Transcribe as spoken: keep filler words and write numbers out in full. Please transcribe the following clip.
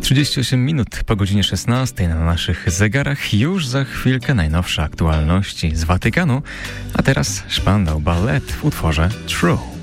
trzydzieści osiem minut po godzinie szesnastej na naszych zegarach. Już za chwilkę najnowsze aktualności z Watykanu, a teraz Spandau Ballet w utworze True.